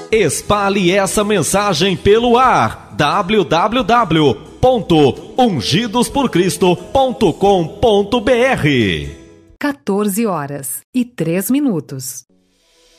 Espalhe essa mensagem pelo ar. www.ungidosporcristo.com.br 14 horas e 3 minutos.